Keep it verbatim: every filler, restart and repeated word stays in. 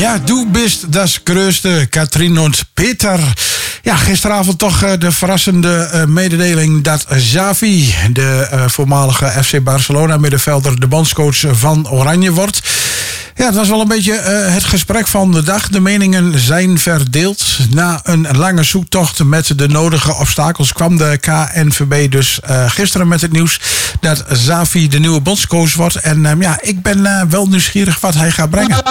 Ja, du bist das Größte, Katrien en Peter. Ja, gisteravond toch uh, de verrassende uh, mededeling dat Xavi, de uh, voormalige F C Barcelona middenvelder, de bondscoach van Oranje wordt. Ja, het was wel een beetje uh, het gesprek van de dag. De meningen zijn verdeeld. Na een lange zoektocht met de nodige obstakels kwam de K N V B dus uh, gisteren met het nieuws dat Xavi de nieuwe bondscoach wordt. En uh, ja, ik ben uh, wel nieuwsgierig wat hij gaat brengen.